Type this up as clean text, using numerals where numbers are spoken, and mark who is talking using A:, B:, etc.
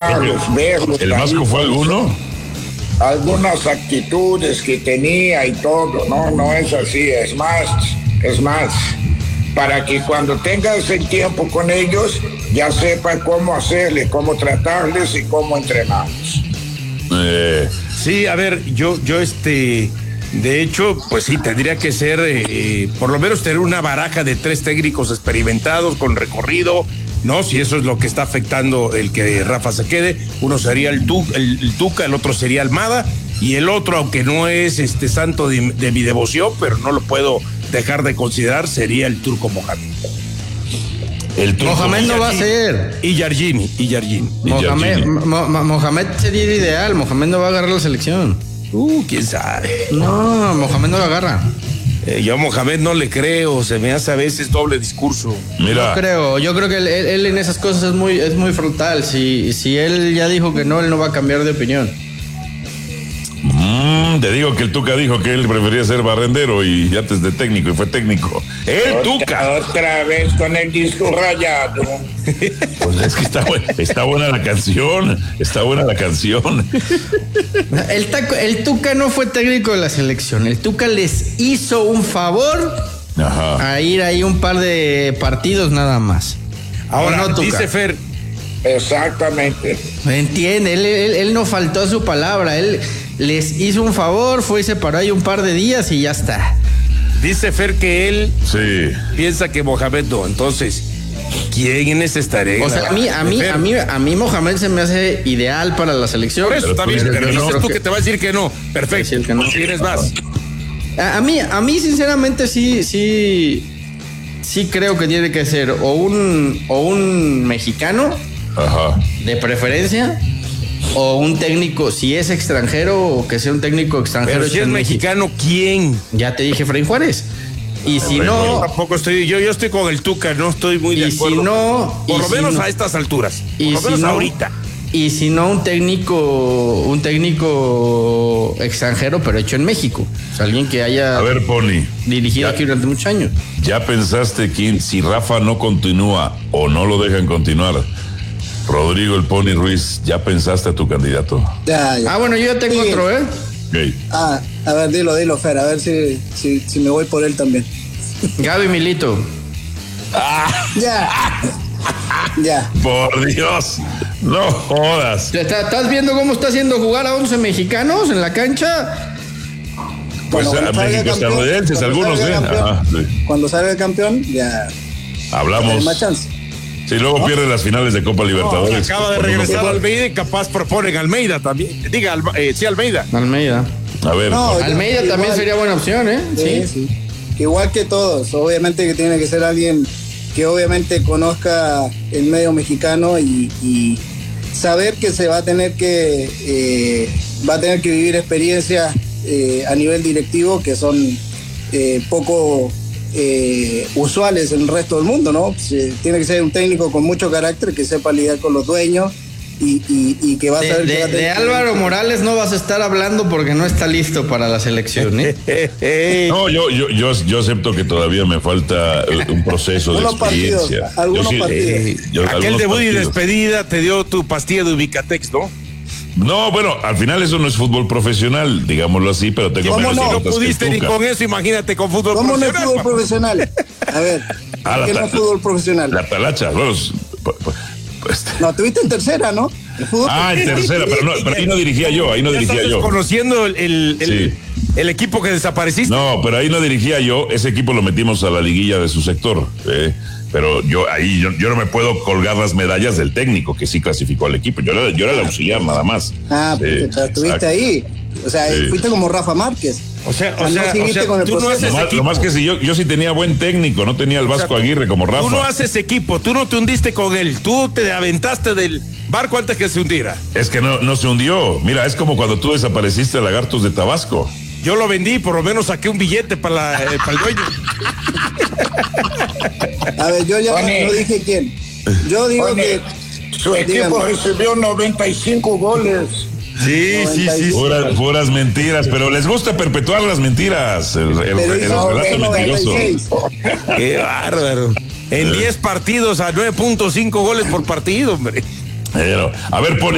A: escucharlos, verlos.
B: ¿El Vasco fue alguno?
A: Algunas actitudes que tenía y todo, no es así, es más, para que cuando tengas el tiempo con ellos, ya sepa cómo hacerles, cómo tratarles y cómo entrenarlos.
C: Sí, a ver, yo de hecho, pues sí, tendría que ser, por lo menos tener una baraja de 3 técnicos experimentados con recorrido, ¿no? Si eso es lo que está afectando el que Rafa se quede, uno sería el Tuca, el otro sería Almada, y el otro, aunque no es santo de mi devoción, pero no lo puedo dejar de considerar, sería el Turco Mohamed.
D: Mohamed no va a ser.
C: Y Yargini.
D: Mohamed sería el ideal. Mohamed no va a agarrar la selección.
C: ¿Quién sabe?
D: No, Mohamed no lo agarra.
C: Yo a Mohamed no le creo, se me hace a veces doble discurso.
B: Mira.
D: Yo creo que él en esas cosas es muy frontal. Si él ya dijo que no, él no va a cambiar de opinión.
B: Te digo que el Tuca dijo que él prefería ser barrendero y antes de técnico, y fue técnico. ¡Tuca!
A: Otra vez con el disco rayado.
B: Pues es que está buena la canción.
D: El Tuca no fue técnico de la selección. El Tuca les hizo un favor a ir ahí un par de partidos nada más.
C: Ahora,
D: no,
C: dice Fer.
A: Exactamente.
D: Entiende, él no faltó a su palabra. Él les hizo un favor, fue y se paró ahí un par de días y ya está.
C: Dice Fer que él piensa que Mohamed no. Entonces, ¿quién es esta regla?
D: O sea, a mí Mohamed se me hace ideal para la selección.
C: Por eso está bien, pero dices tú que te va a decir que no. Perfecto.
D: Que no.
C: ¿Tienes más?
D: A mí sinceramente sí creo que tiene que ser o un mexicano de preferencia, o un técnico, si es extranjero, o que sea un técnico extranjero.
C: Pero si es mexicano, ¿quién?
D: Ya te dije, Efraín Juárez. Y si no,
C: yo tampoco estoy, yo estoy con el Tuca, no estoy muy de acuerdo.
D: Si no,
C: por lo menos a estas alturas, por lo menos ahorita.
D: Y si no, un técnico extranjero, pero hecho en México. O sea, alguien que haya dirigido aquí durante muchos años.
B: ¿Ya pensaste que si Rafa no continúa o no lo dejan continuar, Rodrigo el Pony Ruiz, ¿ya pensaste a tu candidato?
E: Ya.
D: Bueno, yo ya tengo otro,
B: Okay.
E: A ver, dilo, Fer, a ver si me voy por él también.
D: Gaby Milito.
E: Ya.
B: Por Dios, no jodas.
D: ¿Estás viendo cómo está haciendo jugar a 11 mexicanos en la cancha?
B: Pues a mexico-estadounidenses, algunos ven.
E: Cuando salga el campeón, ya
B: hablamos.
E: Más chance.
B: Si luego pierde las finales de Copa Libertadores.
C: Acaba de regresar Almeida y capaz proponen Almeida también. Diga, Almeida.
B: A ver.
D: Almeida también sería buena opción,
E: Sí. Igual que todos, obviamente que tiene que ser alguien que obviamente conozca el medio mexicano y saber que se va a tener que vivir experiencias a nivel directivo que son poco usuales en el resto del mundo, ¿no? Tiene que ser un técnico con mucho carácter, que sepa lidiar con los dueños y que va a saber
D: de Álvaro Morales no vas a estar hablando porque no está listo para la selección,
B: No, yo acepto que todavía me falta un proceso de experiencia.
E: Algunos partidos.
C: Aquel debut y despedida te dio tu pastilla de Ubicatex, ¿no?
B: No, bueno, al final eso no es fútbol profesional, digámoslo así, pero tengo menos
C: no
B: notas
C: pudiste
B: que
C: ni con eso, imagínate con fútbol
E: profesional. ¿Cómo no es fútbol profesional? A ver, ¿qué no es fútbol profesional?
B: La talacha, bueno,
E: no, tuviste en tercera, ¿no?
B: En tercera, pero ahí no dirigía yo,
C: Conociendo el equipo que desapareciste.
B: No, pero ahí no dirigía yo, ese equipo lo metimos a la liguilla de su sector, pero yo no me puedo colgar las medallas del técnico que sí clasificó al equipo. Yo era el auxiliar nada más.
E: Porque estuviste ahí. O sea, fuiste como Rafa Márquez.
C: O sea,
B: tú no haces equipo. Lo más que si yo sí tenía buen técnico, no tenía el Vasco Aguirre como Rafa.
C: Tú no haces equipo, tú no te hundiste con él, tú te aventaste del barco antes que se hundiera.
B: Es que no se hundió. Mira, es como cuando tú desapareciste a Lagartos de Tabasco.
C: Yo lo vendí, por lo menos saqué un billete para el dueño.
E: A ver, yo ya no dije quién. Yo digo que
A: su equipo recibió 95 goles.
B: Sí. Puras mentiras, pero les gusta perpetuar las mentiras. El relato mentiroso.
C: Qué bárbaro. En 10 partidos a 9.5 goles por partido, hombre.
B: A ver, Poli.